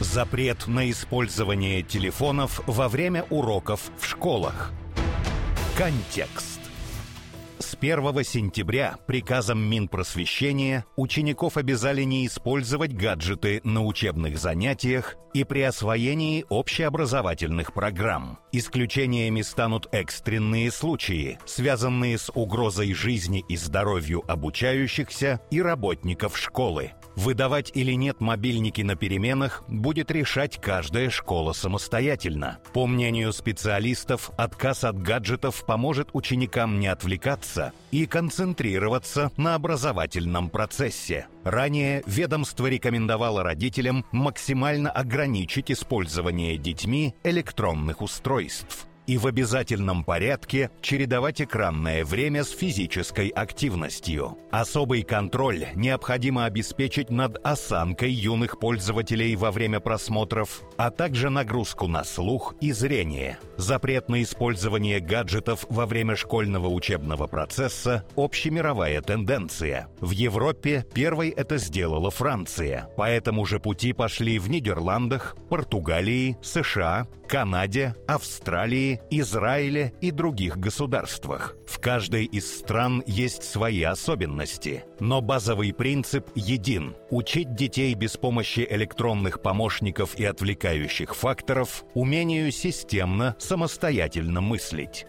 Запрет на использование телефонов во время уроков в школах. Контекст. С 1 сентября приказом Минпросвещения учеников обязали не использовать гаджеты на учебных занятиях и при освоении общеобразовательных программ. Исключениями станут экстренные случаи, связанные с угрозой жизни и здоровью обучающихся и работников школы. Выдавать или нет мобильники на переменах будет решать каждая школа самостоятельно. По мнению специалистов, отказ от гаджетов поможет ученикам не отвлекаться и концентрироваться на образовательном процессе. Ранее ведомство рекомендовало родителям максимально ограничить использование детьми электронных устройств и в обязательном порядке чередовать экранное время с физической активностью. Особый контроль необходимо обеспечить над осанкой юных пользователей во время просмотров, а также нагрузку на слух и зрение. Запрет на использование гаджетов во время школьного учебного процесса – общемировая тенденция. В Европе первой это сделала Франция. По этому же пути пошли в Нидерландах, Португалии, США, Канаде, Австралии, Израиле и других государствах. В каждой из стран есть свои особенности, но базовый принцип един – учить детей без помощи электронных помощников и отвлекающих факторов умению системно, самостоятельно мыслить.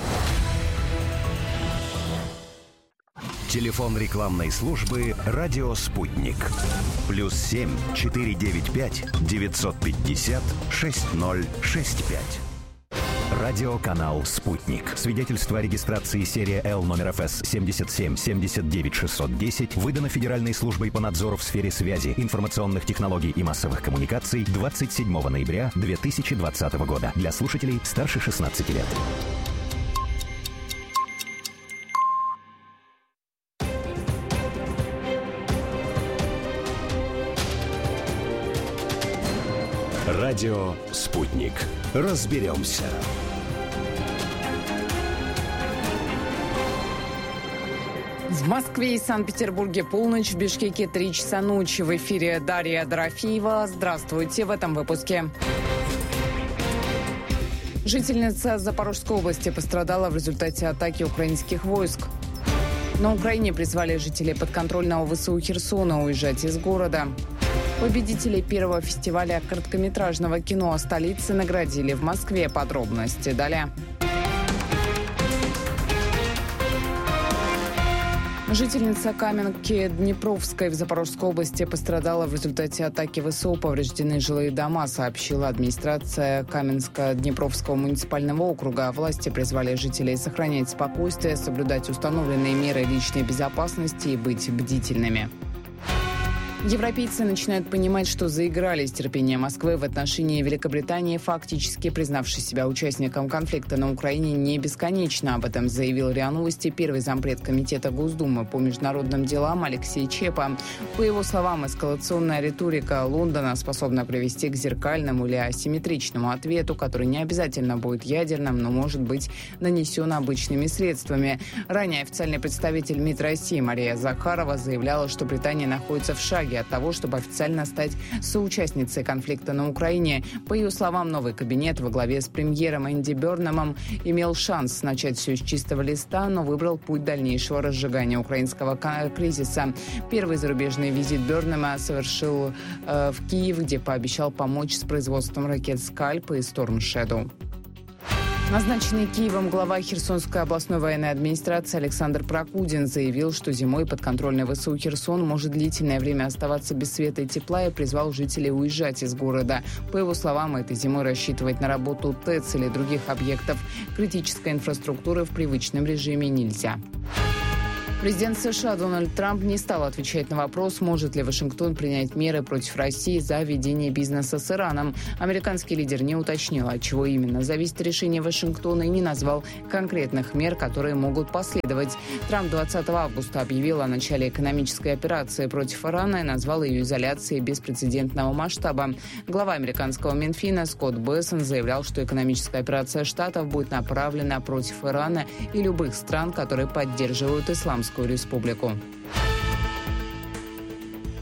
Телефон рекламной службы «Радио Спутник». +7 495 950 6065. Радиоканал «Спутник». Свидетельство о регистрации серия Л номер ФС 77 79 610 выдано Федеральной службой по надзору в сфере связи, информационных технологий и массовых коммуникаций 27 ноября 2020 года. Для слушателей старше 16 лет. Радио «Спутник». Разберемся. В Москве и Санкт-Петербурге полночь, в Бишкеке 3 часа ночи. В эфире Дарья Дорофеева. Здравствуйте в этом выпуске. Жительница Запорожской области пострадала в результате атаки украинских войск. На Украине призвали жителей подконтрольного ВСУ Херсона уезжать из города. Победителей первого фестиваля короткометражного кино о столице наградили в Москве. Подробности далее. Жительница Каменки Днепровской в Запорожской области пострадала в результате атаки ВСУ. Повреждены жилые дома, сообщила администрация Каменско-Днепровского муниципального округа. Власти призвали жителей сохранять спокойствие, соблюдать установленные меры личной безопасности и быть бдительными. Европейцы начинают понимать, что заигрались. Терпение Москвы в отношении Великобритании, фактически признавшей себя участником конфликта на Украине, не бесконечно. Об этом заявил РИА Новости первый зампред Комитета Госдумы по международным делам Алексей Чепа. По его словам, эскалационная риторика Лондона способна привести к зеркальному или асимметричному ответу, который не обязательно будет ядерным, но может быть нанесен обычными средствами. Ранее официальный представитель МИД России Мария Захарова заявляла, что Британия находится в шаге от того, чтобы официально стать соучастницей конфликта на Украине. По ее словам, новый кабинет во главе с премьером Энди Бернэмом имел шанс начать все с чистого листа, но выбрал путь дальнейшего разжигания украинского кризиса. Первый зарубежный визит Бернэма совершил в Киев, где пообещал помочь с производством ракет «Скальп» и «Storm Shadow». Назначенный Киевом глава Херсонской областной военной администрации Александр Прокудин заявил, что зимой подконтрольный ВСУ Херсон может длительное время оставаться без света и тепла, и призвал жителей уезжать из города. По его словам, этой зимой рассчитывать на работу ТЭЦ или других объектов критической инфраструктуры в привычном режиме нельзя. Президент США Дональд Трамп не стал отвечать на вопрос, может ли Вашингтон принять меры против России за ведение бизнеса с Ираном. Американский лидер не уточнил, от чего именно зависит решение Вашингтона, и не назвал конкретных мер, которые могут последовать. Трамп 20 августа объявил о начале экономической операции против Ирана и назвал ее изоляцией беспрецедентного масштаба. Глава американского Минфина Скотт Бессон заявлял, что экономическая операция Штатов будет направлена против Ирана и любых стран, которые поддерживают Исламскую Республику.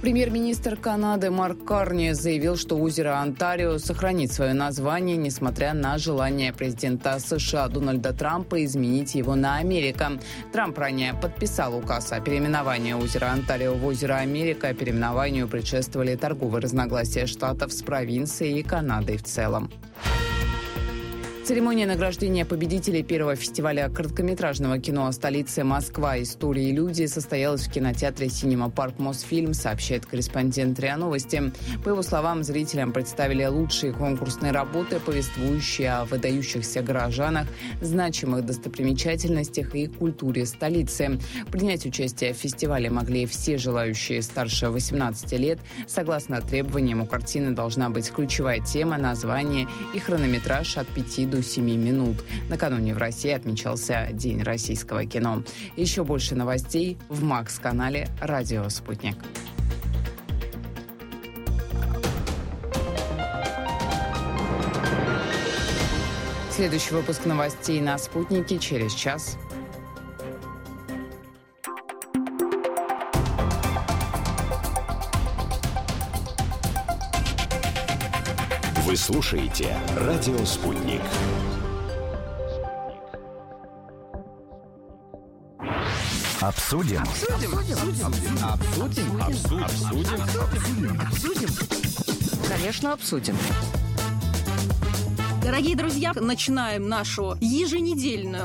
Премьер-министр Канады Марк Карни заявил, что озеро Онтарио сохранит свое название, несмотря на желание президента США Дональда Трампа изменить его на Америка. Трамп ранее подписал указ о переименовании озера Онтарио в озеро Америка. Переименованию предшествовали торговые разногласия штатов с провинцией и Канадой в целом. Церемония награждения победителей первого фестиваля короткометражного кино о столице Москва «Истории и люди» состоялась в кинотеатре «Синема Парк Мосфильм», сообщает корреспондент РИА Новости. По его словам, зрителям представили лучшие конкурсные работы, повествующие о выдающихся горожанах, значимых достопримечательностях и культуре столицы. Принять участие в фестивале могли все желающие старше 18 лет. Согласно требованиям, у картины должна быть ключевая тема, название и хронометраж от 5 до 7 минут. Накануне в России отмечался День российского кино. Еще больше новостей в Макс-канале «Радио Спутник». Следующий выпуск новостей на «Спутнике» через час. Вы слушаете «Радио Спутник». Обсудим. Конечно, обсудим. Дорогие друзья, начинаем нашу еженедельную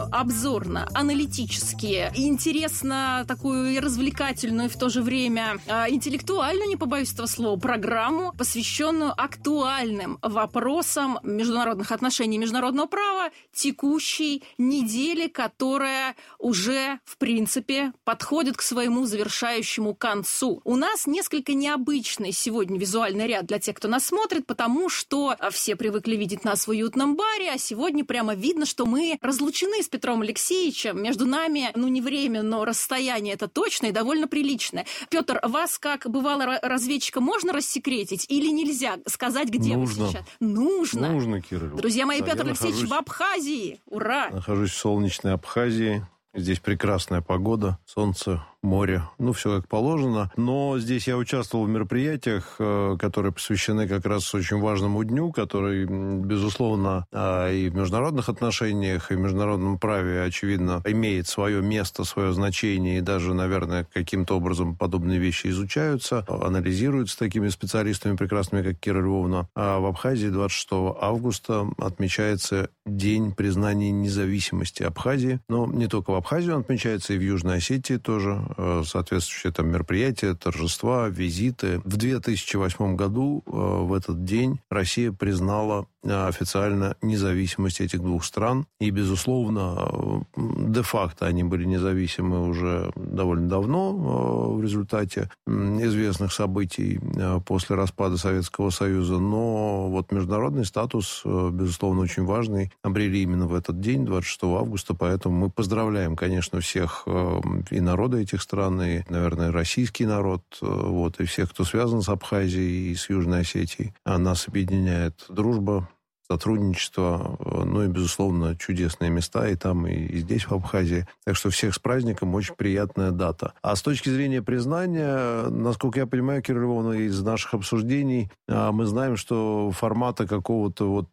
обзорно-аналитически интересно такую и развлекательную, и в то же время интеллектуальную, не побоюсь этого слова, программу, посвященную актуальным вопросам международных отношений и международного права текущей недели, которая уже, в принципе, подходит к своему завершающему концу. У нас несколько необычный сегодня визуальный ряд для тех, кто нас смотрит, потому что все привыкли видеть нас в уютном баре, а сегодня прямо видно, что мы разлучены с Петром Алексеевичем. Между нами, не время, но расстояние это точно и довольно приличное. Петр, вас, как бывалого разведчика, можно рассекретить или нельзя сказать, где вы сейчас? Нужно. Нужно, Кира. Друзья мои, Петр Алексеевич в Абхазии. Ура! Нахожусь в солнечной Абхазии. Здесь прекрасная погода, солнце, море, все как положено. Но здесь я участвовал в мероприятиях, которые посвящены как раз очень важному дню, который, безусловно, и в международных отношениях, и в международном праве, очевидно, имеет свое место, свое значение, и даже, наверное, каким-то образом подобные вещи изучаются, анализируются такими специалистами прекрасными, как Кира Львовна. А в Абхазии 26 августа отмечается День признания независимости Абхазии. Но не только в Абхазии он отмечается, и в Южной Осетии тоже. Соответствующие там мероприятия, торжества, визиты. В 2008 году в этот день Россия признала официально независимость этих двух стран. И, безусловно, де-факто они были независимы уже довольно давно в результате известных событий после распада Советского Союза. Но вот международный статус, безусловно, очень важный, обрели именно в этот день, 26 августа. Поэтому мы поздравляем, конечно, всех и народы этих стран, и, наверное, российский народ, и всех, кто связан с Абхазией и с Южной Осетией. Нас объединяет дружба, сотрудничество, и, безусловно, чудесные места и там, и здесь, в Абхазии. Так что всех с праздником, очень приятная дата. А с точки зрения признания, насколько я понимаю, Кира Львовна, из наших обсуждений, мы знаем, что формата какого-то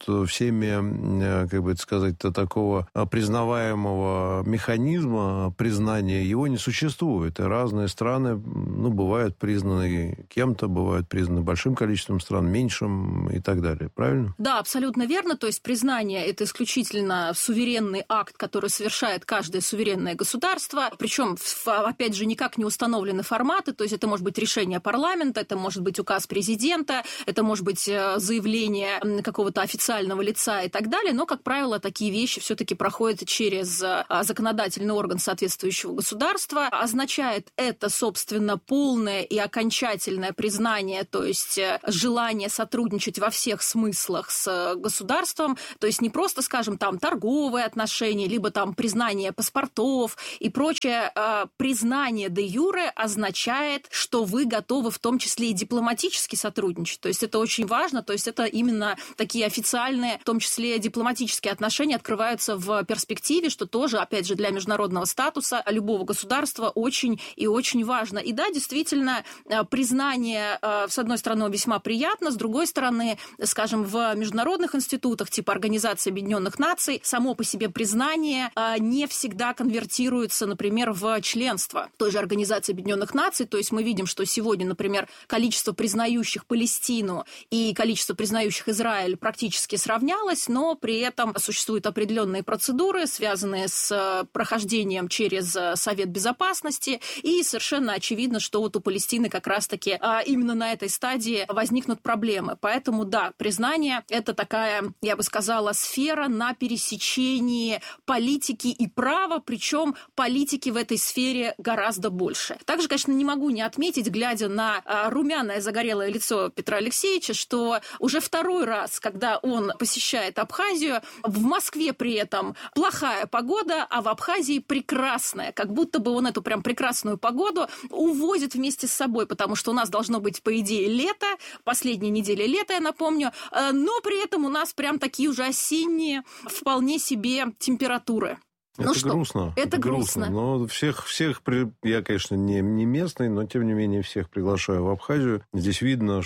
всеми, как бы это сказать, такого признаваемого механизма признания, его не существует. И разные страны, бывают признаны кем-то, бывают признаны большим количеством стран, меньшим и так далее. Правильно? Да, абсолютно верно, то есть признание – это исключительно суверенный акт, который совершает каждое суверенное государство, причем, опять же, никак не установлены форматы, то есть это может быть решение парламента, это может быть указ президента, это может быть заявление какого-то официального лица и так далее, но, как правило, такие вещи все-таки проходят через законодательный орган соответствующего государства. Означает это, собственно, полное и окончательное признание, то есть желание сотрудничать во всех смыслах с государством, государством, то есть не просто, скажем, там торговые отношения, либо там признание паспортов и прочее. Признание де юре означает, что вы готовы в том числе и дипломатически сотрудничать. То есть это очень важно, то есть это именно такие официальные, в том числе дипломатические отношения открываются в перспективе, что тоже, опять же, для международного статуса любого государства очень и очень важно. И да, действительно, признание, с одной стороны, весьма приятно, с другой стороны, скажем, в международных институтах типа Организации Объединенных Наций само по себе признание не всегда конвертируется, например, в членство той же Организации Объединенных Наций. То есть мы видим, что сегодня, например, количество признающих Палестину и количество признающих Израиль практически сравнялось, но при этом существуют определенные процедуры, связанные с прохождением через Совет Безопасности, и совершенно очевидно, что вот у Палестины как раз-таки именно на этой стадии возникнут проблемы. Поэтому, да, признание – это такая, я бы сказала, сфера на пересечении политики и права, причем политики в этой сфере гораздо больше. Также, конечно, не могу не отметить, глядя на румяное загорелое лицо Петра Алексеевича, что уже второй раз, когда он посещает Абхазию, в Москве при этом плохая погода, а в Абхазии прекрасная. Как будто бы он эту прям прекрасную погоду увозит вместе с собой, потому что у нас должно быть, по идее, лето, последняя неделя лета, я напомню, но при этом у нас прям такие уже осенние вполне себе температуры. Это грустно. Это грустно. Но всех я, конечно, не местный, но, тем не менее, всех приглашаю в Абхазию. Здесь видно,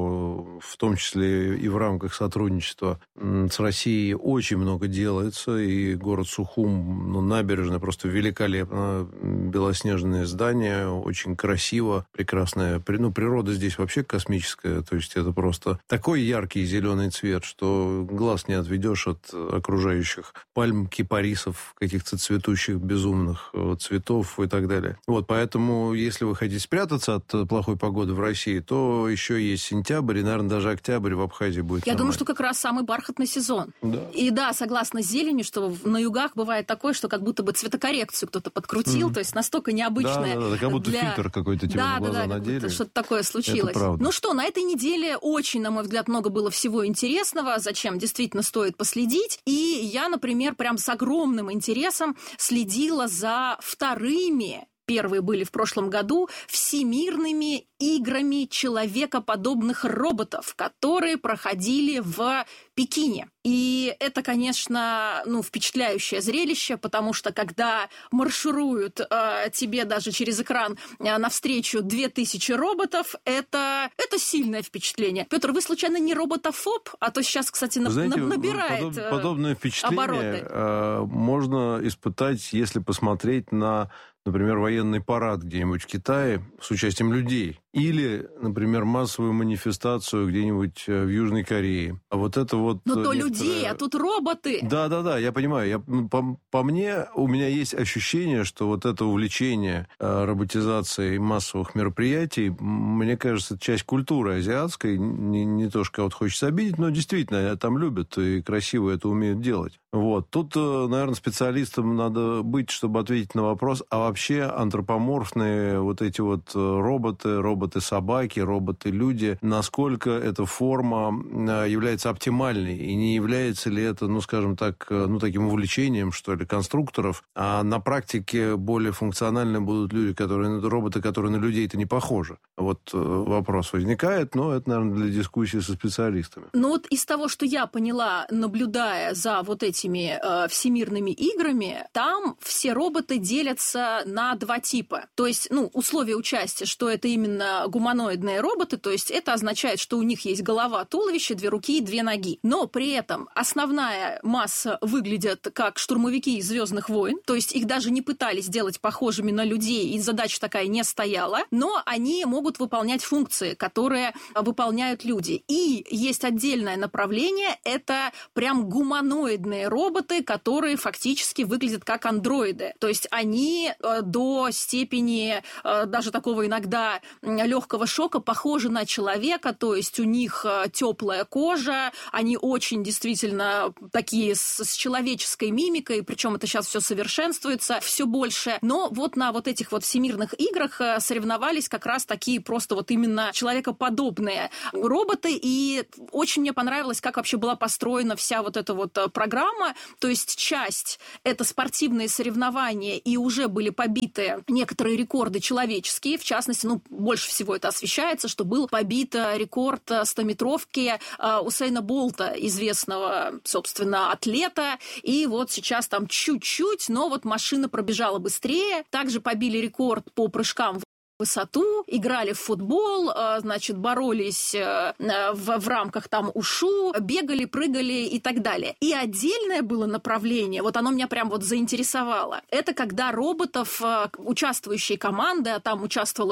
что в том числе и в рамках сотрудничества с Россией очень много делается. И город Сухум, набережная просто великолепно. Белоснежные здания, очень красиво, прекрасная. Природа здесь вообще космическая. То есть это просто такой яркий зеленый цвет, что глаз не отведешь от окружающих пальм, кипарисов, каких-то цветущих безумных цветов и так далее. Вот, поэтому, если вы хотите спрятаться от плохой погоды в России, то еще есть сентябрь, и, наверное, даже октябрь в Абхазии будет Я нормально. думаю, что как раз самый бархатный сезон. Да. И да, согласно с зеленью, что на югах бывает такое, что как будто бы цветокоррекцию кто-то подкрутил, то есть настолько необычное. Да, как будто фильтр какой-то тебе на глаза надели. Что-то такое случилось. Это правда. Ну что, на этой неделе очень, на мой взгляд, много было всего интересного, зачем действительно стоит последить. И я, например, прям с огромным интересом следила за вторыми, первые были в прошлом году, всемирными играми человекоподобных роботов, которые проходили в Пекине. И это, конечно, впечатляющее зрелище, потому что когда маршируют тебе даже через экран навстречу 2000 роботов, это сильное впечатление. Петр, вы случайно не роботофоб? А то сейчас, кстати, набирает подобное впечатление обороты. Можно испытать, если посмотреть на, например, военный парад где-нибудь в Китае с участием людей. Или, например, массовую манифестацию где-нибудь в Южной Корее. А вот это вот... Но то людей, а тут роботы. Да, я понимаю. По мне, у меня есть ощущение, что вот это увлечение роботизацией массовых мероприятий, мне кажется, часть культуры азиатской. Не то, что кого-то хочется обидеть, но действительно, там любят и красиво это умеют делать. Вот. Тут, наверное, специалистам надо быть, чтобы ответить на вопрос, а вообще антропоморфные вот эти вот роботы-собаки, роботы-люди, насколько эта форма является оптимальной, и не является ли это, скажем так, таким увлечением, что ли, конструкторов, а на практике более функциональны будут роботы, которые на людей-то не похожи. Вот вопрос возникает, но это, наверное, для дискуссии со специалистами. Вот из того, что я поняла, наблюдая за вот этими всемирными играми, там все роботы делятся на два типа. То есть, условия участия, что это именно гуманоидные роботы, то есть это означает, что у них есть голова, туловище, 2 руки и 2 ноги. Но при этом основная масса выглядят как штурмовики из «Звездных войн», то есть их даже не пытались сделать похожими на людей, и задача такая не стояла, но они могут выполнять функции, которые выполняют люди. И есть отдельное направление, это прям гуманоидные роботы, которые фактически выглядят как андроиды. То есть они до степени даже такого иногда легкого шока похожи на человека, то есть у них теплая кожа, они очень действительно такие с человеческой мимикой, причем это сейчас все совершенствуется, все больше. Но вот на вот этих вот всемирных играх соревновались как раз такие просто вот именно человекоподобные роботы, и очень мне понравилось, как вообще была построена вся вот эта вот программа, то есть часть — это спортивные соревнования, и уже были побиты некоторые рекорды человеческие, в частности, больше всего это освещается, что был побит рекорд 100-метровки Усейна Болта, известного, собственно, атлета, и вот сейчас там чуть-чуть, но вот машина пробежала быстрее. Также побили рекорд по прыжкам в высоту, играли в футбол, значит, боролись в рамках там ушу, бегали, прыгали и так далее. И отдельное было направление, вот оно меня прям вот заинтересовало, это когда роботов, участвующие команды, а там участвовало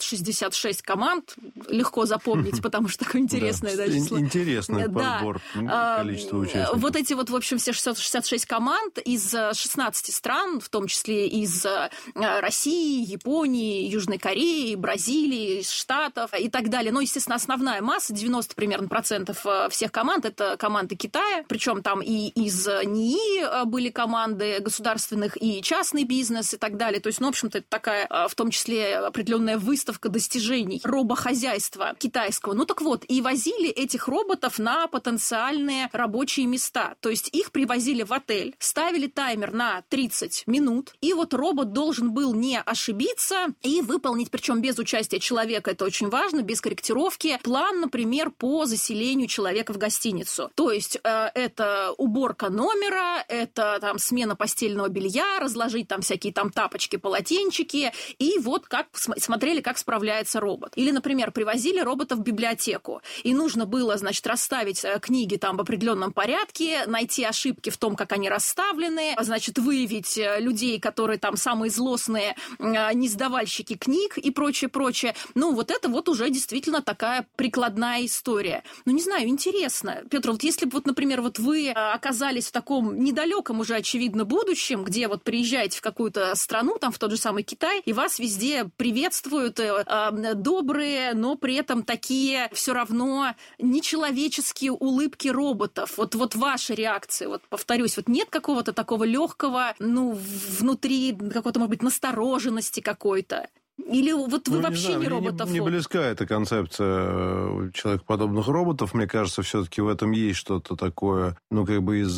666 команд, легко запомнить, потому что такое интересное число. Интересный подбор, количество участников. Вот эти вот, в общем, все 666 команд из 16 стран, в том числе из России, Японии, Южной Кореи, Бразилии, Штатов и так далее. Но, естественно, основная масса, 90% примерно процентов всех команд, это команды Китая. Причем там и из НИИ были команды государственных, и частный бизнес и так далее. То есть, в общем-то, это такая, в том числе, определенная выставка достижений робохозяйства китайского. Так вот, и возили этих роботов на потенциальные рабочие места. То есть, их привозили в отель, ставили таймер на 30 минут, и вот робот должен был не ошибиться и выполнить, причем без участия человека, это очень важно, без корректировки, план, например, по заселению человека в гостиницу. То есть это уборка номера, это там смена постельного белья, разложить там всякие там тапочки, полотенчики, и вот как смотрели, как справляется робот. Или, например, привозили робота в библиотеку, и нужно было, значит, расставить книги там в определенном порядке, найти ошибки в том, как они расставлены, значит, выявить людей, которые там самые злостные несдавальщики книг и прочее. Вот это вот уже действительно такая прикладная история. Не знаю, интересно. Петр, вот если бы, вот, например, вот вы оказались в таком недалеком уже, очевидно, будущем, где вот приезжаете в какую-то страну, там в тот же самый Китай, и вас везде приветствуют добрые, но при этом такие все равно нечеловеческие улыбки роботов. Вот ваша реакция, вот повторюсь, вот нет какого-то такого легкого, внутри какой-то, может быть, настороженности какой-то? Или вот вы вообще не роботов? Не близка эта концепция человекоподобных роботов. Мне кажется, все-таки в этом есть что-то такое, из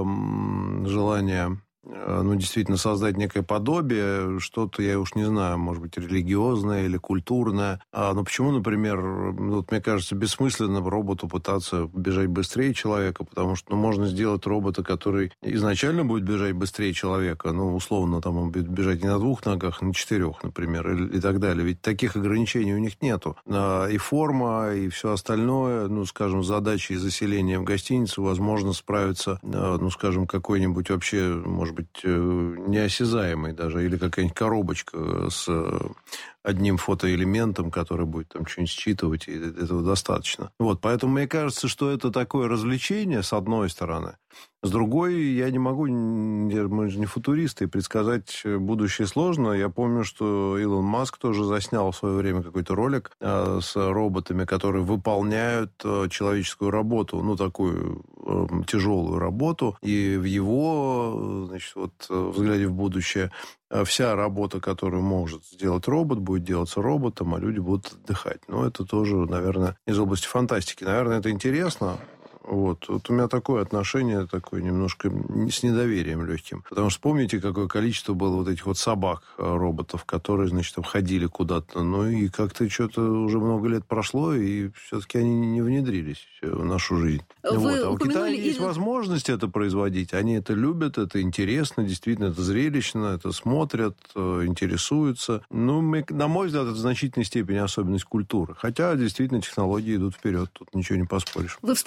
желания действительно создать некое подобие, что-то, я уж не знаю, может быть, религиозное или культурное. Но почему, например, мне кажется, бессмысленно роботу пытаться бежать быстрее человека, потому что можно сделать робота, который изначально будет бежать быстрее человека, условно, там он будет бежать не на 2 ногах, а на 4, например, и так далее. Ведь таких ограничений у них нету. И форма, и все остальное, задачи заселения в гостиницу, возможно, справиться, какой-нибудь вообще, может быть, неосязаемый даже, или какая-нибудь коробочка с одним фотоэлементом, который будет там что-нибудь считывать, и этого достаточно. Поэтому мне кажется, что это такое развлечение, с одной стороны. С другой, я не могу, мы же не футуристы, и предсказать будущее сложно. Я помню, что Илон Маск тоже заснял в свое время какой-то ролик с роботами, которые выполняют человеческую работу, такую тяжелую работу. И в его, взгляде в будущее, вся работа, которую может сделать робот, будет делаться роботом, а люди будут отдыхать. Это тоже, наверное, из области фантастики. Наверное, это интересно. Вот у меня такое отношение, такое немножко с недоверием легким. Потому что помните, какое количество было этих собак, роботов, которые, ходили куда-то. И как-то что-то уже много лет прошло, и все-таки они не внедрились в нашу жизнь. А у Китая есть возможность это производить. Они это любят, это интересно, действительно, это зрелищно, это смотрят, интересуются. На мой взгляд, это в значительной степени особенность культуры. Хотя, действительно, технологии идут вперед, тут ничего не поспоришь. Вы вспомнили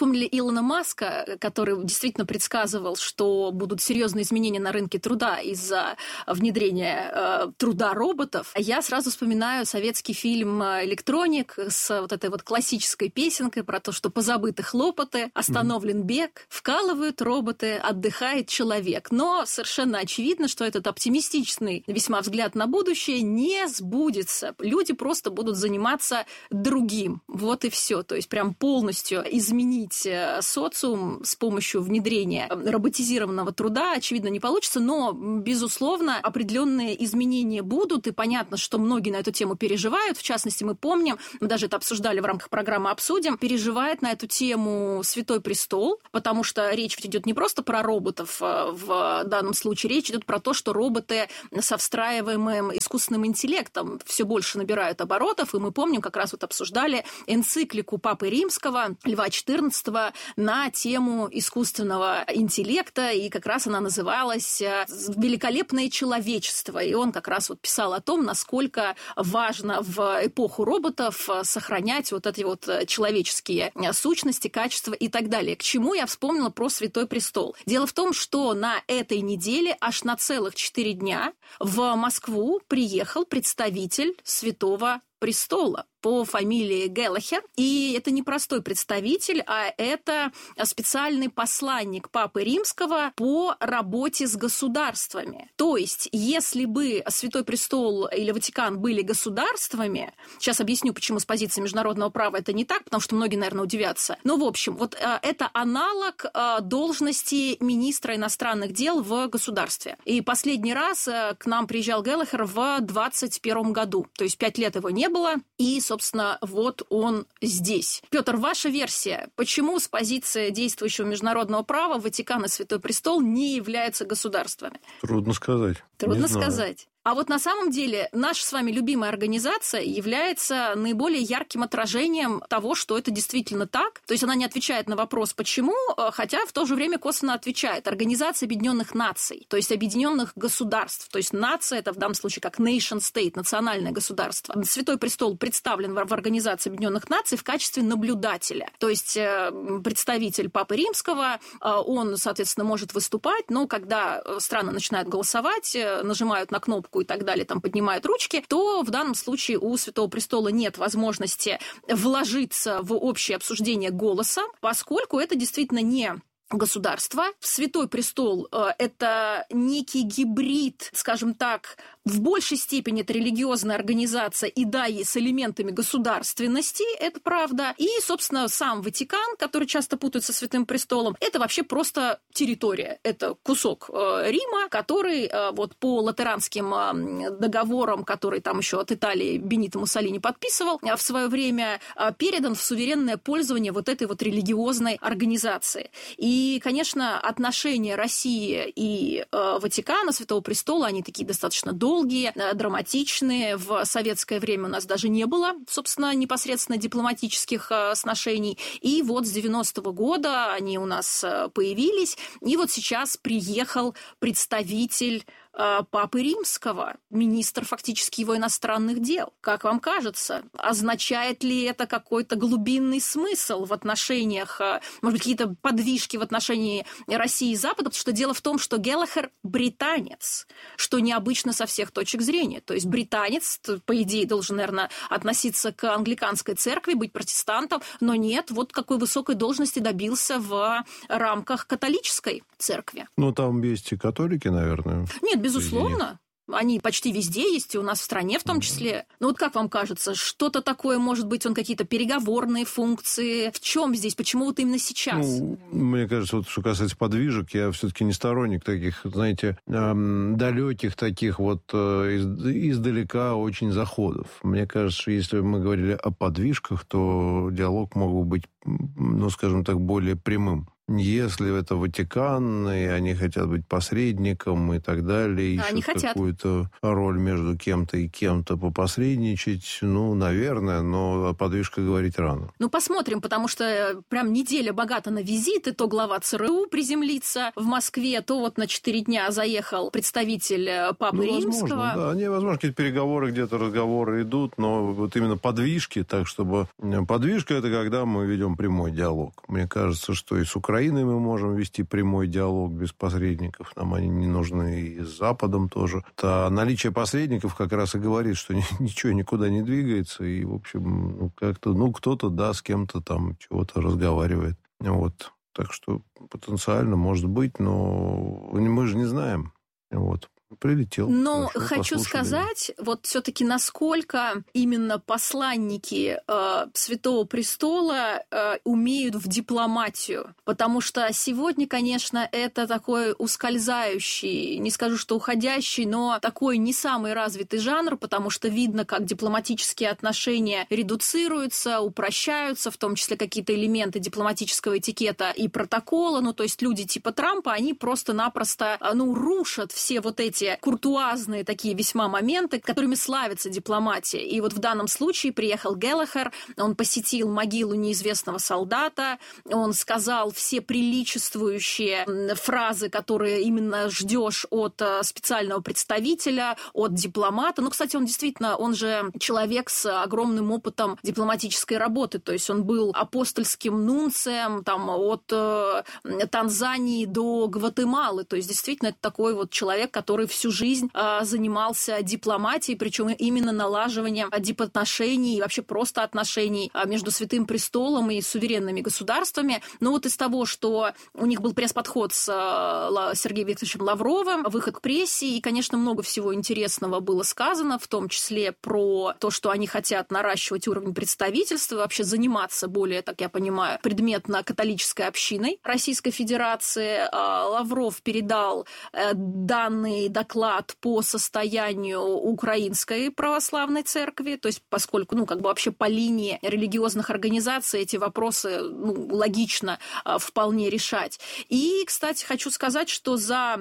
Илона Маска, который действительно предсказывал, что будут серьезные изменения на рынке труда из-за внедрения труда роботов, я сразу вспоминаю советский фильм «Электроник» с вот этой вот классической песенкой про то, что позабыты хлопоты, остановлен бег, вкалывают роботы, отдыхает человек. Но совершенно очевидно, что этот оптимистичный весьма взгляд на будущее не сбудется. Люди просто будут заниматься другим. Вот и все. То есть прям полностью изменить социум с помощью внедрения роботизированного труда, очевидно, не получится, но, безусловно, определенные изменения будут, и понятно, что многие на эту тему переживают. В частности, мы помним, мы даже это обсуждали в рамках программы «Обсудим», переживает на эту тему Святой Престол, потому что речь ведь идет не просто про роботов в данном случае, речь идет про то, что роботы со встраиваемым искусственным интеллектом все больше набирают оборотов, и мы помним, как раз вот обсуждали энциклику Папы Римского, Льва XIV, на тему искусственного интеллекта, и как раз она называлась «Великолепное человечество», и он как раз вот писал о том, насколько важно в эпоху роботов сохранять вот эти вот человеческие сущности, качества и так далее. К чему я вспомнила про Святой Престол? Дело в том, что на этой неделе аж на целых 4 дня в Москву приехал представитель Святого Престола по фамилии Гэллахер. И это не простой представитель, а это специальный посланник Папы Римского по работе с государствами. То есть, если бы Святой Престол или Ватикан были государствами, сейчас объясню, почему с позиции международного права это не так, потому что многие, наверное, удивятся. Но, в общем, вот это аналог должности министра иностранных дел в государстве. И последний раз к нам приезжал Гэллахер в 2021 году. То есть 5 лет его не было, и, собственно, вот он здесь. Петр, ваша версия, почему с позиции действующего международного права Ватикан и Святой Престол не являются государствами? Трудно сказать. Трудно сказать. А вот на самом деле наша с вами любимая организация является наиболее ярким отражением того, что это действительно так. То есть она не отвечает на вопрос «почему?», хотя в то же время косвенно отвечает. Организация Объединенных Наций, то есть Объединенных Государств. То есть нация – это в данном случае как nation state, национальное государство. Святой Престол представлен в Организации Объединенных Наций в качестве наблюдателя. То есть представитель Папы Римского, он, соответственно, может выступать, но когда страны начинают голосовать, нажимают на кнопку и так далее, там поднимают ручки, то в данном случае у Святого Престола нет возможности вложиться в общее обсуждение голосом, поскольку это действительно не государство. Святой Престол – это некий гибрид, скажем так, в большей степени это религиозная организация, и да, и с элементами государственности, это правда. И, собственно, сам Ватикан, который часто путают со Святым Престолом, это вообще просто территория. Это кусок Рима, который вот по латеранским договорам, который там еще от Италии Бенито Муссолини подписывал, в свое время передан в суверенное пользование вот этой вот религиозной организации. И, конечно, отношения России и Ватикана, Святого Престола, они такие достаточно долгие, драматичные. В советское время у нас даже не было, собственно, непосредственно дипломатических сношений. И вот с 90-го года они у нас появились. И вот сейчас приехал представитель Папы Римского, министр фактически его иностранных дел. Как вам кажется, означает ли это какой-то глубинный смысл в отношениях, может быть, какие-то подвижки в отношении России и Запада? Потому что дело в том, что Гэллахер британец, что необычно со всех точек зрения. То есть британец, по идее, должен, наверное, относиться к англиканской церкви, быть протестантом, но нет, вот какой высокой должности добился в рамках католической церкви. Ну, там есть и католики, наверное. Нет, безусловно. Они почти везде есть, и у нас в стране в том числе. Но вот как вам кажется, что-то такое, может быть, он какие-то переговорные функции? В чем здесь? Почему вот именно сейчас? Ну, мне кажется, вот что касается подвижек, я все-таки не сторонник таких, знаете, далеких таких вот издалека очень заходов. Мне кажется, если мы говорили о подвижках, то диалог мог бы быть, ну, скажем так, более прямым. если это Ватикан, и они хотят быть посредником и так далее, ищут какую-то роль между кем-то и кем-то попосредничать, наверное, но о подвижках говорить рано. Посмотрим, потому что прям неделя богата на визиты. То глава ЦРУ приземлится в Москве, то вот на 4 дня заехал представитель Папы Римского. Возможно, да. Возможно, какие-то переговоры, где-то разговоры идут, но вот именно подвижки, так чтобы... Подвижка – это когда мы ведем прямой диалог. Мне кажется, что и с Украиной мы можем вести прямой диалог без посредников. Нам они не нужны, и с Западом тоже. А наличие посредников как раз и говорит, что ничего никуда не двигается, и, в общем, как-то, кто-то, да, с кем-то там чего-то разговаривает. Вот. Так что потенциально может быть, но мы же не знаем. Вот. Прилетел. Но хочу сказать, вот все-таки насколько именно посланники Святого Престола умеют в дипломатию. Потому что сегодня, конечно, это такой ускользающий, не скажу, что уходящий, но такой не самый развитый жанр, потому что видно, как дипломатические отношения редуцируются, упрощаются, в том числе какие-то элементы дипломатического этикета и протокола. То есть люди типа Трампа, они просто-напросто, рушат все вот эти куртуазные такие весьма моменты, которыми славится дипломатия. И вот в данном случае приехал Гэллахер, он посетил могилу неизвестного солдата, он сказал все приличествующие фразы, которые именно ждешь от специального представителя, от дипломата. Кстати, он действительно, он же человек с огромным опытом дипломатической работы, то есть он был апостольским нунцием от Танзании до Гватемалы, то есть действительно это такой вот человек, который всю жизнь занимался дипломатией, причем именно налаживанием дипотношений и вообще просто отношений между Святым Престолом и суверенными государствами. Из того, что у них был пресс-подход с Сергеем Викторовичем Лавровым, выход к прессе, и, конечно, много всего интересного было сказано, в том числе про то, что они хотят наращивать уровень представительства, вообще заниматься более, так я понимаю, предметно католической общиной Российской Федерации. Лавров передал данный доклад по состоянию Украинской православной церкви, то есть поскольку, вообще по линии религиозных организаций эти вопросы, логично вполне решать. И, кстати, хочу сказать, что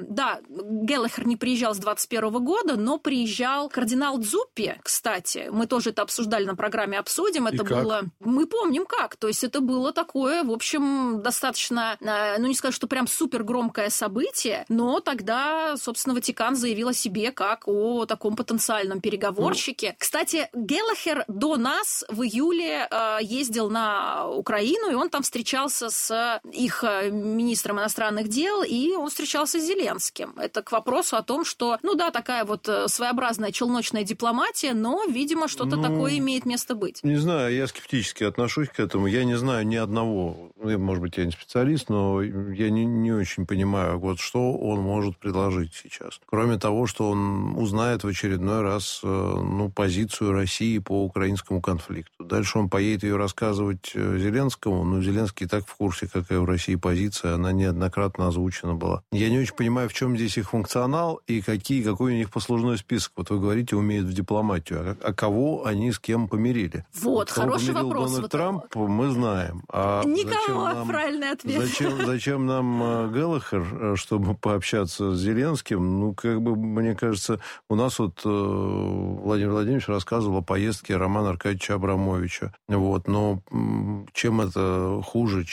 Гэллахер не приезжал с 2021 года, но приезжал кардинал Дзуппи, кстати, мы тоже это обсуждали на программе «Обсудим», это было... Мы помним как, то есть это было такое, в общем, достаточно, не скажу, что прям супер громкое событие, но тогда, собственно, Ватикан заявил о себе как о таком потенциальном переговорщике. Кстати, Гэллахер до нас в июле ездил на Украину, и он там встречался с их министром иностранных дел, и он встречался с Зеленским. Это к вопросу о том, что, такая вот своеобразная челночная дипломатия, но, видимо, что-то такое имеет место быть. Не знаю, я скептически отношусь к этому. Я не знаю ни одного, может быть, я не специалист, но я не очень понимаю, что он может предложить сейчас. Кроме того, что он узнает в очередной раз позицию России по украинскому конфликту. Дальше он поедет ее рассказывать Зеленскому. Зеленский и так в курсе, какая в России позиция. Она неоднократно озвучена была. Я не очень понимаю, в чем здесь их функционал и какой у них послужной список. Вот вы говорите, умеют в дипломатию. А кого они с кем помирили? Хороший вопрос. Дональд Трамп, мы знаем. Никого, правильный ответ. Зачем нам Гэллахер, чтобы пообщаться с Зеленским? Мне кажется, у нас Владимир Владимирович рассказывал о поездке Романа Аркадьевича Абрамовича. Но чем это хуже,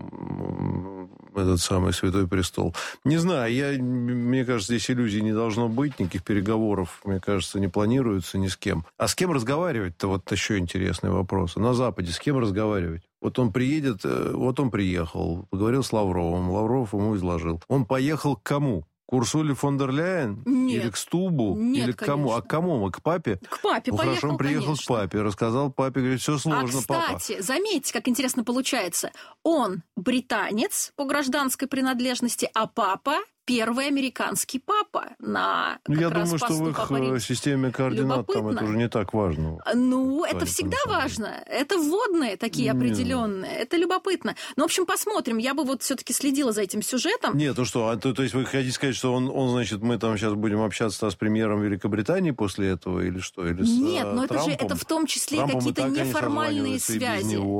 чем этот самый Святой Престол? Не знаю, мне кажется, здесь иллюзий не должно быть, никаких переговоров, мне кажется, не планируется ни с кем. А с кем разговаривать-то? Вот еще интересный вопрос. На Западе с кем разговаривать? Вот он приедет, он приехал, поговорил с Лавровым, Лавров ему изложил. Он поехал к кому? К Урсуле фон дер Ляйен? Нет. Или к Стубу? Нет, или к кому? конечно. А к кому мы? К папе? К папе поехал, хорошо, он приехал конечно. с папе, рассказал папе, говорит, все сложно, папа. Кстати, заметьте, как интересно получается. Он британец по гражданской принадлежности, а папа первый американский папа на Я думаю, что в их системе координат там это уже не так важно. Это всегда важно. Это вводные такие определенные. Это любопытно. В общем, посмотрим. Я бы все-таки следила за этим сюжетом. Нет, что? То есть вы хотите сказать, что он, значит, мы там сейчас будем общаться с премьером Великобритании после этого или что? Или Нет, но Трампом? это в том числе Трампом какие-то неформальные связи.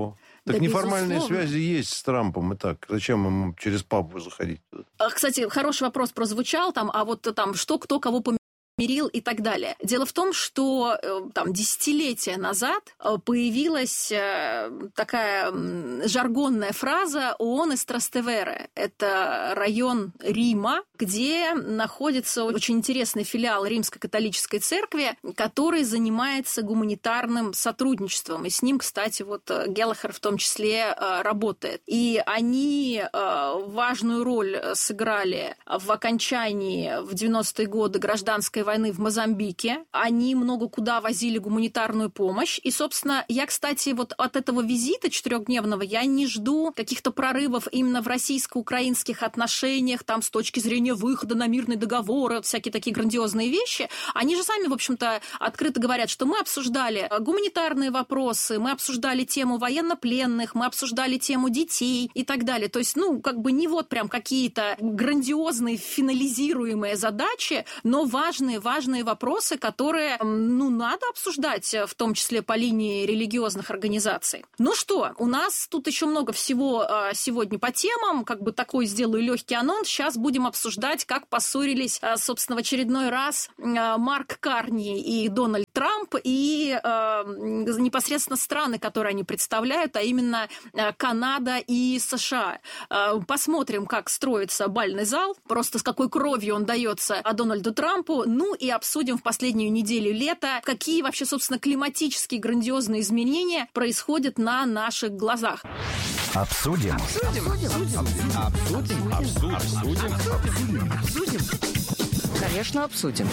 Так Да, неформальные безусловно. связи есть с Трампом и так. Зачем ему через папу заходить туда? Кстати, хороший вопрос прозвучал там, а вот там что, кто кого помирил и так далее. Дело в том, что там десятилетия назад появилась такая жаргонная фраза «ООН из Трастевере». Это район Рима, где находится очень интересный филиал Римской католической церкви, который занимается гуманитарным сотрудничеством. И с ним, кстати, вот Геллахер в том числе работает. И они важную роль сыграли в окончании в 90-е годы гражданской войны в Мозамбике. Они много куда возили гуманитарную помощь. И, собственно, я, кстати, вот от этого визита 4-дневного я не жду каких-то прорывов именно в российско-украинских отношениях, там, с точки зрения выхода на мирный договор, всякие такие грандиозные вещи. Они же сами, в общем-то, открыто говорят, что мы обсуждали гуманитарные вопросы, мы обсуждали тему военнопленных, мы обсуждали тему детей и так далее. То есть, как бы не вот прям какие-то грандиозные финализируемые задачи, но важные вопросы, которые, надо обсуждать, в том числе по линии религиозных организаций. Ну что, у нас тут еще много всего сегодня по темам, как бы такой сделаю легкий анонс. Сейчас будем обсуждать, как поссорились, собственно, в очередной раз Марк Карни и Дональд Трамп, и непосредственно страны, которые они представляют, а именно Канада и США. Посмотрим, как строится бальный зал, просто с какой кровью он дается Дональду Трампу, и обсудим в последнюю неделю лета, какие вообще, собственно, климатические грандиозные изменения происходят на наших глазах. Обсудим. Конечно, обсудим.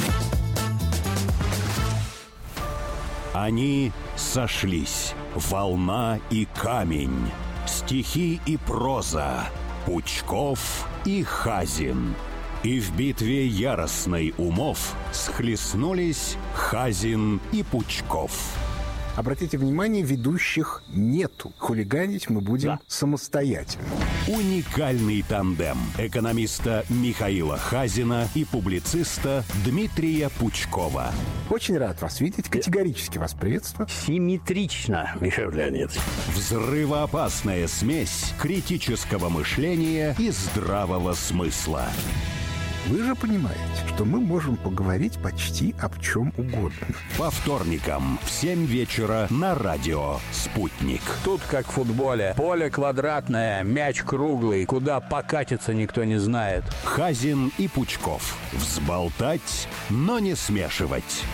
Они сошлись. Волна и камень. Стихи и проза. Пучков и Хазин. И в битве яростной умов схлестнулись Хазин и Пучков. Обратите внимание, ведущих нету. Хулиганить мы будем самостоятельно. Уникальный тандем экономиста Михаила Хазина и публициста Дмитрия Пучкова. Очень рад вас видеть. Категорически вас приветствую. Симметрично, Михаил Леонидович. Взрывоопасная смесь критического мышления и здравого смысла. Вы же понимаете, что мы можем поговорить почти об чем угодно. По вторникам в 7 вечера на радио «Спутник». Тут как в футболе. Поле квадратное, мяч круглый. Куда покатиться, никто не знает. Хазин и Пучков. Взболтать, но не смешивать.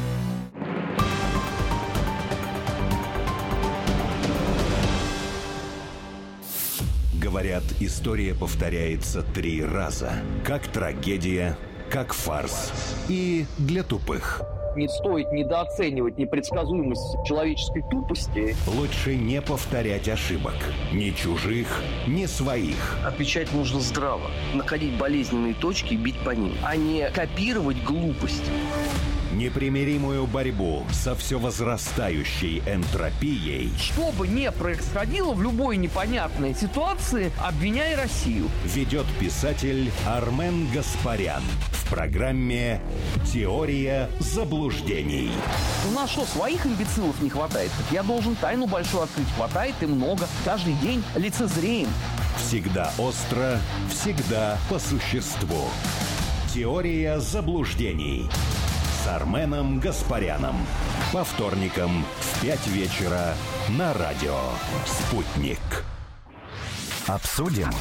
Говорят, история повторяется 3 раза. Как трагедия, как фарс и для тупых. Не стоит недооценивать непредсказуемость человеческой тупости. Лучше не повторять ошибок. Ни чужих, ни своих. Отвечать нужно здраво. Находить болезненные точки и бить по ним, а не копировать глупость. Непримиримую борьбу со все возрастающей энтропией. Что бы ни происходило в любой непонятной ситуации, обвиняй Россию. Ведет писатель Армен Гаспарян в программе «Теория заблуждений». У нас что, своих имбецилов не хватает? Так я должен тайну большую открыть. Хватает и много. Каждый день лицезреем. Всегда остро, всегда по существу. «Теория заблуждений» с Арменом Гаспаряном. По вторникам в 5 вечера на радио «Спутник». Обсудим.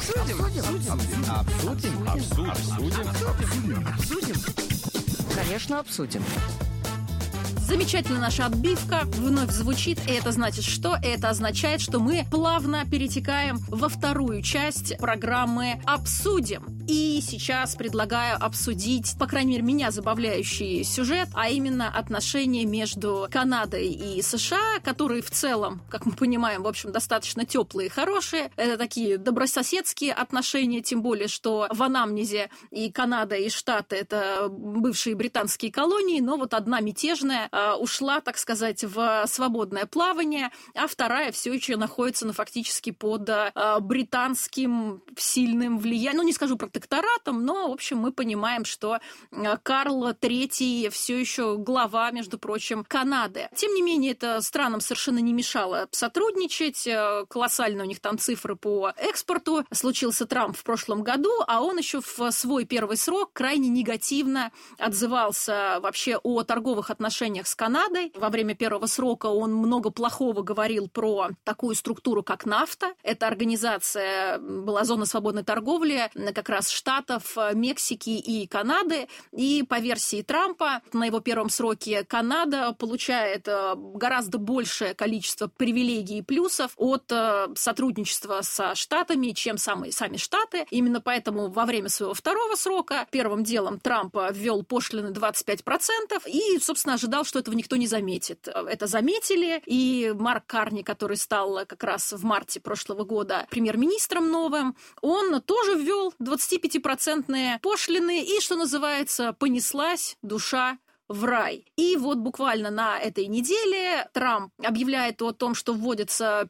Конечно, обсудим. Замечательно, наша отбивка вновь звучит, и это значит что? Это означает, что мы плавно перетекаем во вторую часть программы «Обсудим». И сейчас предлагаю обсудить, по крайней мере, меня забавляющий сюжет, а именно отношения между Канадой и США, которые в целом, как мы понимаем, в общем, достаточно теплые и хорошие. Это такие добрососедские отношения, тем более, что в анамнезе и Канада, и Штаты — это бывшие британские колонии, но вот одна мятежная ушла, так сказать, в свободное плавание, а вторая все еще находится, фактически под британским сильным влиянием, не скажу протекторатом, протекторатом, но, в общем, мы понимаем, что Карл III все еще глава, между прочим, Канады. Тем не менее, это странам совершенно не мешало сотрудничать. Колоссальные у них там цифры по экспорту. Случился Трамп в прошлом году, а он еще в свой первый срок крайне негативно отзывался вообще о торговых отношениях с Канадой. Во время первого срока он много плохого говорил про такую структуру, как НАФТА. Это организация, была зона свободной торговли как раз Штатов, Мексики и Канады. И по версии Трампа, на его первом сроке Канада получает гораздо большее количество привилегий и плюсов от сотрудничества со Штатами, чем сами Штаты. Именно поэтому во время своего второго срока первым делом Трамп ввел пошлины 25% и, собственно, ожидал, что этого никто не заметит. Это заметили, и Марк Карни, который стал как раз в марте прошлого года премьер-министром новым, он тоже ввел 25% пошлины, и, что называется, понеслась душа в рай. И вот буквально на этой неделе Трамп объявляет о том, что вводятся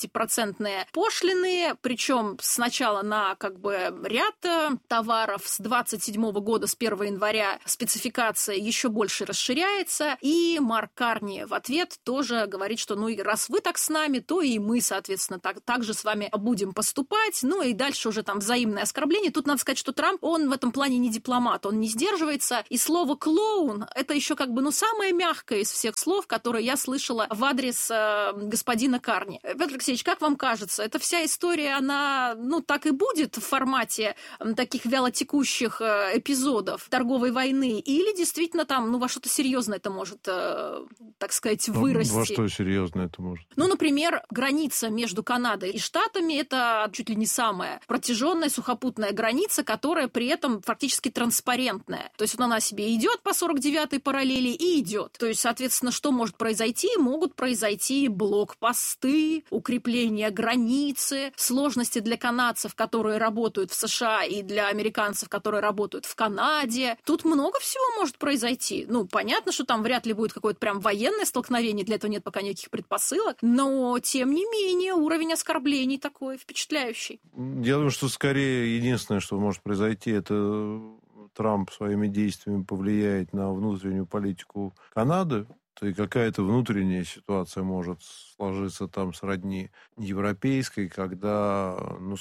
50% пошлины, причем сначала на ряд товаров. С 27 года, с 1 января спецификация еще больше расширяется, и Марк Карни в ответ тоже говорит, что раз вы так с нами, то и мы, соответственно, так же с вами будем поступать. И дальше уже там взаимное оскорбление. Тут надо сказать, что Трамп, он в этом плане не дипломат, он не сдерживается, и слово «клоун» — это еще самое мягкое из всех слов, которые я слышала в адрес господина Карни. Петр Алексеевич, как вам кажется, эта вся история, она, так и будет в формате таких вялотекущих эпизодов торговой войны, или действительно там, во что-то серьезное это может, так сказать, вырасти? Во что серьезное это может? Например, граница между Канадой и Штатами — это чуть ли не самая протяженная сухопутная граница, которая при этом фактически транспарентная. То есть она себе идет по 49-й параллели и идет. То есть, соответственно, что может произойти? Могут произойти блокпосты, укрепление границы, сложности для канадцев, которые работают в США, и для американцев, которые работают в Канаде. Тут много всего может произойти. Понятно, что там вряд ли будет какое-то прям военное столкновение, для этого нет пока никаких предпосылок, но, тем не менее, уровень оскорблений такой впечатляющий. Я думаю, что скорее единственное, что может произойти, это Трамп своими действиями повлияет на внутреннюю политику Канады, то и какая-то внутренняя ситуация может сложиться там сродни европейской, когда,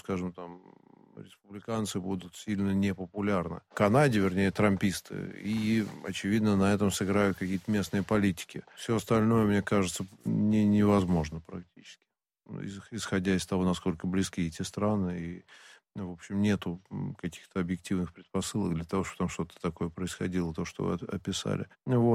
республиканцы будут сильно непопулярны. В Канаде, вернее, трамписты, и, очевидно, на этом сыграют какие-то местные политики. Все остальное, мне кажется, невозможно практически, исходя из того, насколько близки эти страны, и в общем, нету каких-то объективных предпосылок для того, чтобы там что-то такое происходило, то, что вы описали.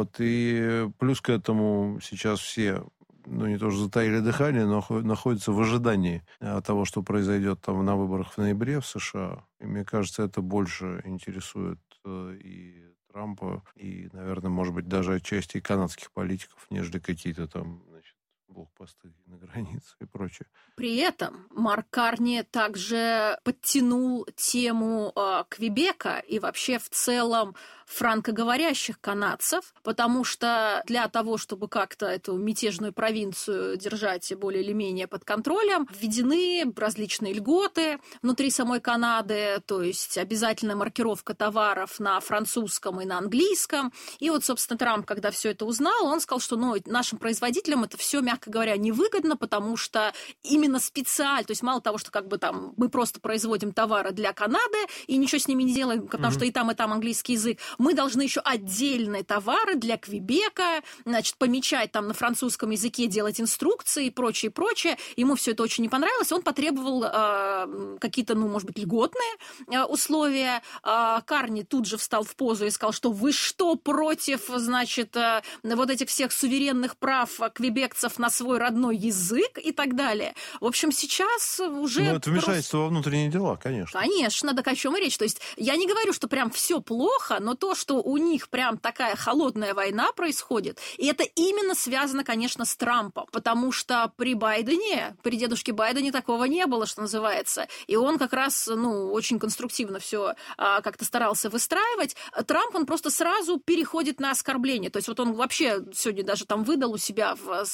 И плюс к этому сейчас все, не то что затаили дыхание, но находятся в ожидании того, что произойдет там на выборах в ноябре в США. И мне кажется, это больше интересует и Трампа, и, наверное, может быть, даже отчасти и канадских политиков, нежели какие-то там, блокпосты на границе и прочее. При этом Марк Карни также подтянул тему Квебека и вообще в целом франкоговорящих канадцев, потому что для того, чтобы как-то эту мятежную провинцию держать более или менее под контролем, введены различные льготы внутри самой Канады, то есть обязательная маркировка товаров на французском и на английском. И собственно, Трамп, когда все это узнал, он сказал, что нашим производителям это все, мягко говоря, невыгодно, потому что именно специально, то есть мало того, что мы просто производим товары для Канады и ничего с ними не делаем, потому что и там английский язык, мы должны еще отдельные товары для Квебека, помечать там на французском языке, делать инструкции и прочее, прочее. Ему все это очень не понравилось, он потребовал какие-то, может быть, льготные условия. Карни тут же встал в позу и сказал, что вы что, против, вот этих всех суверенных прав квебекцев на свой родной язык и так далее. В общем, сейчас уже... это вмешательство во внутренние дела, конечно. Конечно, так о чем и речь. То есть я не говорю, что прям все плохо, но то, что у них прям такая холодная война происходит, и это именно связано, конечно, с Трампом, потому что при дедушке Байдене такого не было, что называется, и он как раз, очень конструктивно все как-то старался выстраивать. Трамп, он просто сразу переходит на оскорбление, то есть он вообще сегодня даже там выдал у себя в своей соцсети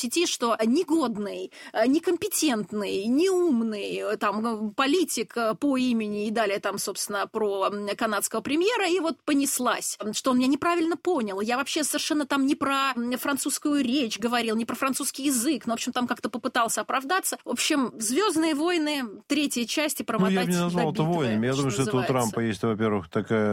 сети, что негодный, некомпетентный, неумный там политик по имени и далее там, собственно, про канадского премьера, и вот понеслась, что он меня неправильно понял. Я вообще совершенно там не про французскую речь говорил, не про французский язык, но, в общем, там как-то попытался оправдаться. В общем, «Звездные войны», третья часть, и промотать я бы не назвал это войнами. Я думаю, что это у Трампа есть, во-первых,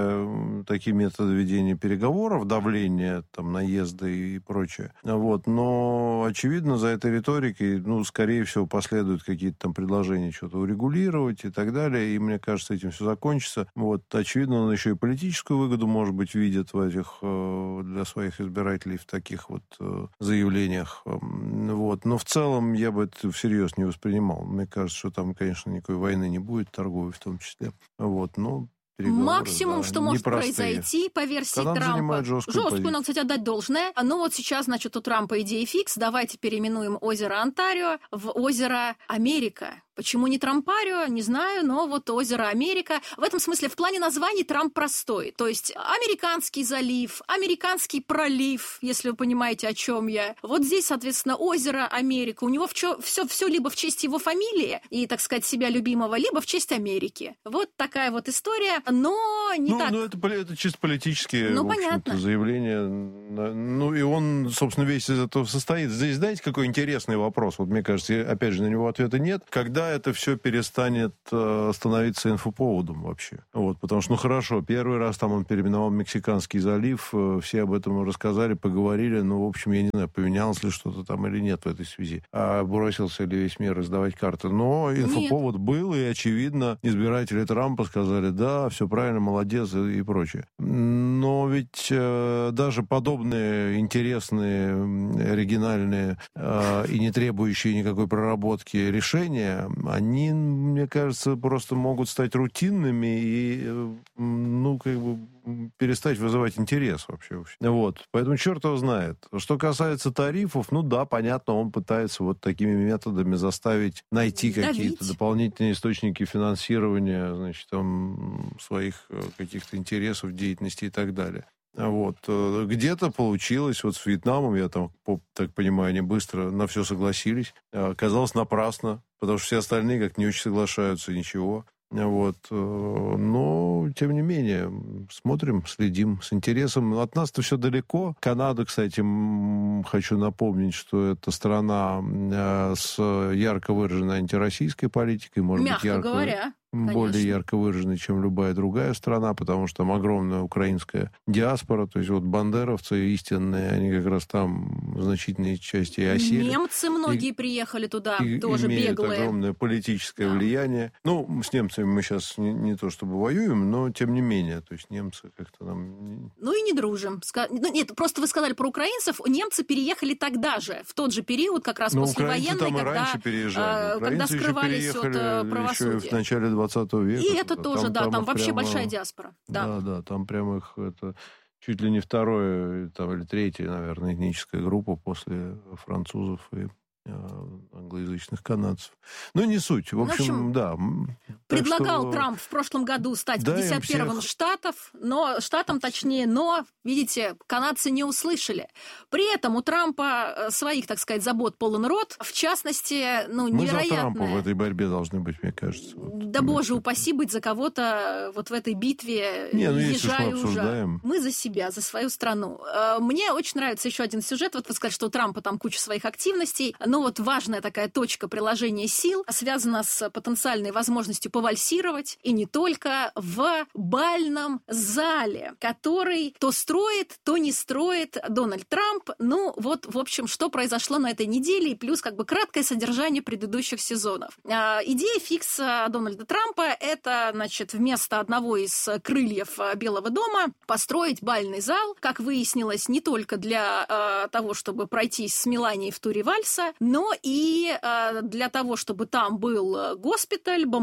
такие методы ведения переговоров, давления, там, наезды и прочее. Вот. Но, очевидно, за этой риторикой, скорее всего, последуют какие-то там предложения что-то урегулировать и так далее. И, мне кажется, этим все закончится. Вот. Очевидно, он еще и политическую выгоду, может быть, видит в этих, для своих избирателей в таких вот заявлениях. Вот. Но в целом я бы это всерьез не воспринимал. Мне кажется, что там, конечно, никакой войны не будет, торговой в том числе. Вот. Но максимум, что может произойти, по версии Трампа. Жесткую, надо, кстати, отдать должное. Но вот сейчас, значит, у Трампа идея фикс. Давайте переименуем озеро Онтарио в озеро Америка. Почему не Трампарио, не знаю, но вот озеро Америка. В этом смысле, в плане названий Трамп простой. То есть американский залив, американский пролив, если вы понимаете, о чем я. Вот здесь, соответственно, озеро Америка. У него все либо в честь его фамилии и, так сказать, себя любимого, либо в честь Америки. Вот такая вот история, но не так. Это чисто политические заявления. И он, собственно, весь из этого состоит. Здесь, знаете, какой интересный вопрос? Вот мне кажется, опять же, на него ответа нет. Когда это все перестанет становиться инфоповодом вообще? Вот, потому что, хорошо, первый раз там он переименовал Мексиканский залив, все об этом рассказали, поговорили, в общем, я не знаю, поменялось ли что-то там или нет в этой связи. А бросился ли весь мир раздавать карты? Но инфоповод был, и, очевидно, избиратели Трампа сказали, да, все правильно, молодец и прочее. Но ведь даже подобные интересные, оригинальные и не требующие никакой проработки решения, они, мне кажется, просто могут стать рутинными и, перестать вызывать интерес вообще. Вот. Поэтому черт его знает. Что касается тарифов, понятно, он пытается вот такими методами заставить найти какие-то дополнительные источники финансирования, значит, там, своих каких-то интересов, деятельности и так далее. Вот. Где-то получилось, вот с Вьетнамом, я там, так понимаю, они быстро на все согласились. Оказалось напрасно, потому что все остальные как не очень соглашаются, ничего. Вот. Но, тем не менее, смотрим, следим с интересом. От нас-то все далеко. Канада, кстати, хочу напомнить, что это страна с ярко выраженной антироссийской политикой. Может мягко быть, говоря. Более ярко выраженной, чем любая другая страна, потому что там огромная украинская диаспора, то есть вот бандеровцы истинные, они как раз там в значительной части и осели. Немцы многие приехали туда, тоже имеют беглые. Огромное политическое влияние. С немцами мы сейчас не то чтобы воюем, но тем не менее, то есть немцы как-то нам... и не дружим. Нет, просто вы сказали про украинцев, немцы переехали тогда же, в тот же период, как раз послевоенный, там раньше переезжали. Когда скрывались от правосудия. Еще в начале 20 века. И это тоже, там вообще прямо большая диаспора. Да, там прямо их это чуть ли не второе или третье, наверное, этническая группа после французов и англоязычных канадцев. Не суть. В общем, да. Предлагал Трамп в прошлом году стать 51-м штатом, но, видите, канадцы не услышали. При этом у Трампа своих, так сказать, забот полон рот. В частности, невероятно... Мы за Трампа в этой борьбе должны быть, мне кажется. Да, боже упаси быть за кого-то вот в этой битве. Езжай уже. Мы за себя, за свою страну. Мне очень нравится еще один сюжет. Вот вы сказали, что у Трампа там куча своих активностей. Но вот важная такая точка приложения сил связана с потенциальной возможностью повальсировать, и не только, в бальном зале, который то строит, то не строит Дональд Трамп. В общем, что произошло на этой неделе, и плюс краткое содержание предыдущих сезонов. Идея фикса Дональда Трампа — это, значит, вместо одного из крыльев Белого дома построить бальный зал, как выяснилось, не только для того, чтобы пройтись с Меланией в туре вальса, но и для того, чтобы там был госпиталь, бомбоубежище,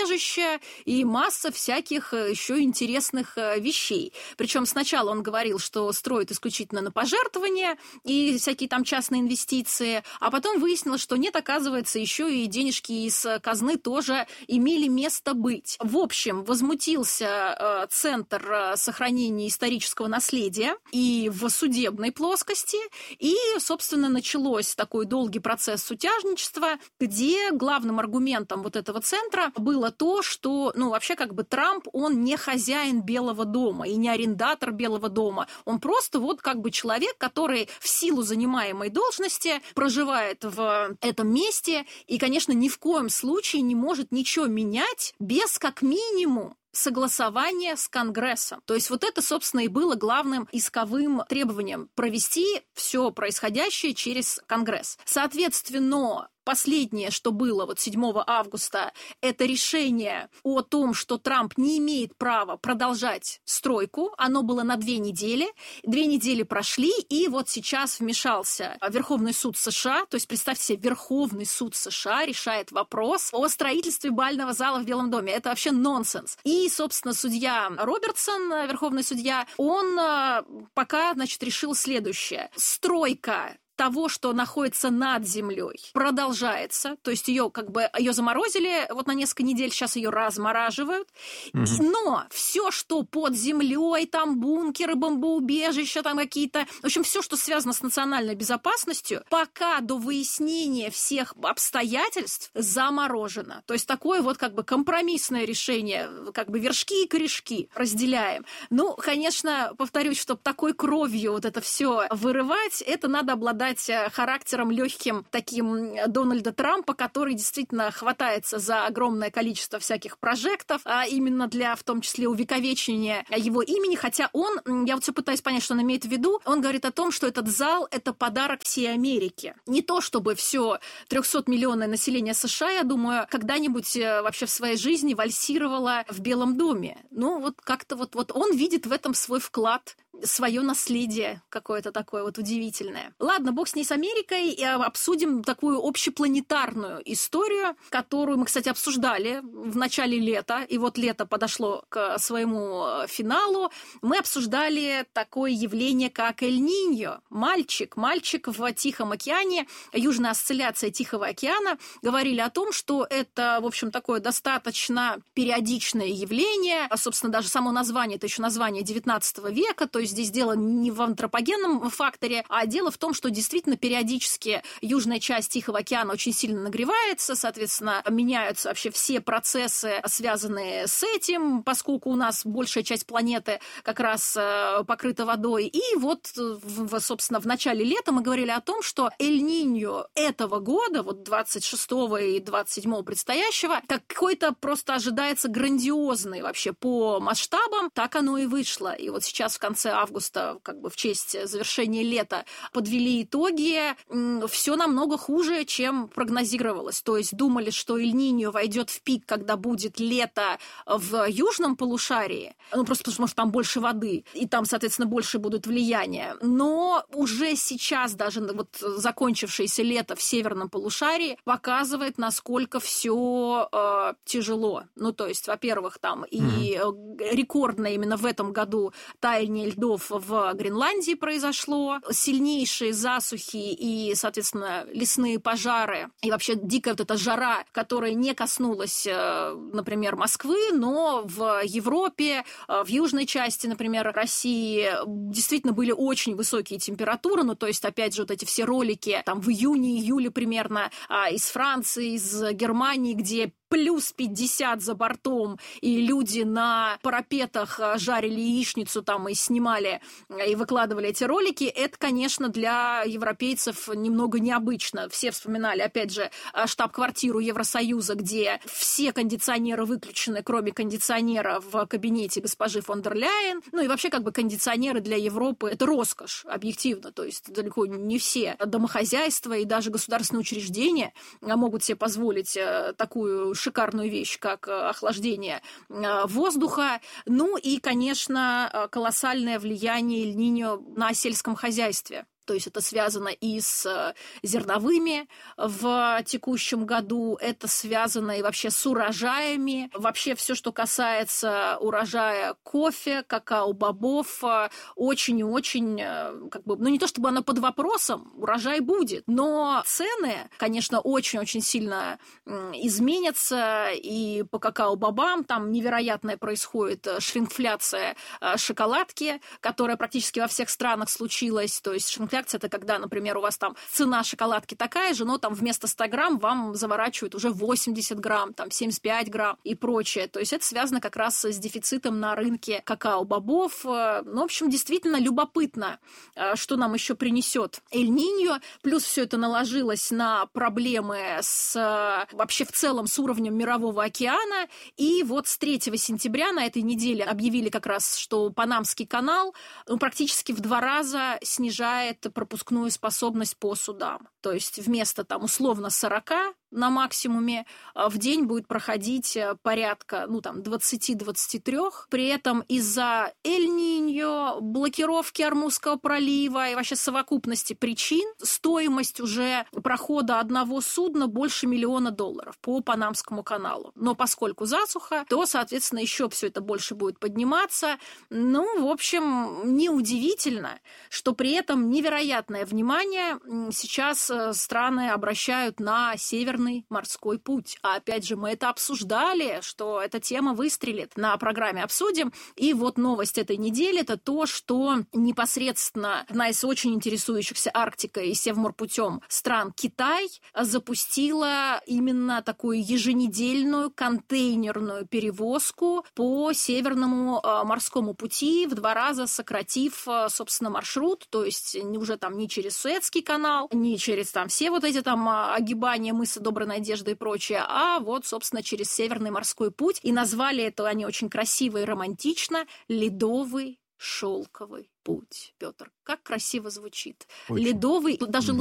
бомбоубежища и масса всяких еще интересных вещей. Причем сначала он говорил, что строит исключительно на пожертвования и всякие там частные инвестиции, а потом выяснилось, что нет, оказывается, еще и денежки из казны тоже имели место быть. В общем, возмутился Центр сохранения исторического наследия и в судебной плоскости, и, собственно, началось такой долгий процесс сутяжничества, где главным аргументом вот этого центра было то, что, вообще как бы Трамп, он не хозяин Белого дома и не арендатор Белого дома, он просто вот как бы человек, который в силу занимаемой должности проживает в этом месте и, конечно, ни в коем случае не может ничего менять без, как минимум, согласование с Конгрессом. То есть вот это, собственно, и было главным исковым требованием – провести все происходящее через Конгресс. Соответственно, последнее, что было 7 августа, это решение о том, что Трамп не имеет права продолжать стройку. Оно было на 2 недели. 2 недели прошли, и вот сейчас вмешался Верховный суд США. То есть, представьте себе, Верховный суд США решает вопрос о строительстве бального зала в Белом доме. Это вообще нонсенс. И, собственно, судья Робертсон, верховный судья, он пока, решил следующее. Стройка того, что находится над землей, продолжается. То есть ее заморозили на несколько недель, сейчас ее размораживают. Но все, что под землей, там бункеры, бомбоубежища, там какие-то... В общем, все, что связано с национальной безопасностью, пока до выяснения всех обстоятельств заморожено. То есть такое компромиссное решение, вершки и корешки разделяем. Конечно, повторюсь, чтобы такой кровью это все вырывать, это надо обладать характером легким таким Дональда Трампа, который действительно хватается за огромное количество всяких прожектов, а именно для, в том числе, увековечения его имени, хотя я все пытаюсь понять, что он имеет в виду, он говорит о том, что этот зал – это подарок всей Америке. Не то, чтобы все 300-миллионное население США, я думаю, когда-нибудь вообще в своей жизни вальсировало в Белом доме. Как-то он видит в этом свой вклад, свое наследие какое-то такое удивительное. Ладно, бог с ней, с Америкой, и обсудим такую общепланетарную историю, которую мы, кстати, обсуждали в начале лета, и лето подошло к своему финалу. Мы обсуждали такое явление, как Эль-Ниньо. Мальчик в Тихом океане, южная осцилляция Тихого океана. Говорили о том, что это, в общем, такое достаточно периодичное явление, а, собственно, даже само название, это еще название 19 века, то есть здесь дело не в антропогенном факторе, а дело в том, что действительно периодически южная часть Тихого океана очень сильно нагревается, соответственно, меняются вообще все процессы, связанные с этим, поскольку у нас большая часть планеты как раз покрыта водой. И собственно, в начале лета мы говорили о том, что Эль-Ниньо этого года, 26-го и 27-го предстоящего, какой-то просто ожидается грандиозный вообще по масштабам. Так оно и вышло. И сейчас в конце августа, в честь завершения лета, подвели итоги, все намного хуже, чем прогнозировалось. То есть думали, что Эль-Ниньо войдет в пик, когда будет лето в южном полушарии, просто потому что там больше воды, и там, соответственно, больше будут влияния. Но уже сейчас даже закончившееся лето в северном полушарии показывает, насколько все тяжело. То есть, во-первых, там и рекордное именно в этом году таяние льдов в Гренландии произошло, сильнейшие засухи и, соответственно, лесные пожары, и вообще дикая эта жара, которая не коснулась, например, Москвы, но в Европе, в южной части, например, России, действительно были очень высокие температуры, то есть, опять же, эти все ролики там в июне-июле примерно из Франции, из Германии, где плюс 50 за бортом, и люди на парапетах жарили яичницу там и снимали, и выкладывали эти ролики, это, конечно, для европейцев немного необычно. Все вспоминали, опять же, штаб-квартиру Евросоюза, где все кондиционеры выключены, кроме кондиционера в кабинете госпожи фон дер Ляйен. И вообще, кондиционеры для Европы – это роскошь, объективно. То есть далеко не все домохозяйства и даже государственные учреждения могут себе позволить такую шикарную вещь, как охлаждение воздуха. И, конечно, колоссальное влияние Эль-Ниньо на сельском хозяйстве. То есть это связано и с зерновыми в текущем году, это связано и вообще с урожаями. Вообще все, что касается урожая кофе, какао-бобов, очень и очень, не то чтобы оно под вопросом, урожай будет, но цены, конечно, очень-очень сильно изменятся, и по какао-бобам там невероятная происходит шринкфляция шоколадки, которая практически во всех странах случилась. То есть шринкфляция – это когда, например, у вас там цена шоколадки такая же, но там вместо 100 грамм вам заворачивают уже 80 грамм, там 75 грамм и прочее. То есть это связано как раз с дефицитом на рынке какао-бобов. В общем, действительно любопытно, что нам еще принесет Эль-Ниньо. Плюс все это наложилось на проблемы вообще в целом с уровнем Мирового океана. И вот с 3 сентября на этой неделе объявили как раз, что Панамский канал практически в 2 раза снижает пропускную способность по судам. То есть вместо там условно 40 на максимуме в день будет проходить порядка 20-23. При этом из-за Эль-Ниньо, блокировки Ормузского пролива и вообще совокупности причин стоимость уже прохода одного судна больше $1 миллиона по Панамскому каналу. Но поскольку засуха, то, соответственно, еще все это больше будет подниматься. В общем, неудивительно, что при этом невероятное внимание сейчас страны обращают на Северный морской путь. А опять же, мы это обсуждали, что эта тема выстрелит. На программе обсудим. И вот новость этой недели – это то, что непосредственно одна из очень интересующихся Арктикой и Севморпутем стран Китай запустила именно такую еженедельную контейнерную перевозку по Северному морскому пути, в 2 раза сократив, собственно, маршрут. То есть уже там не через Суэцкий канал, не через там все вот эти там огибания мыса Доброй Надежды и прочее, а вот, собственно, через Северный морской путь. И назвали это они очень красиво и романтично «Ледовый шелковый путь». Петр, как красиво звучит. Очень. Ледовый, даже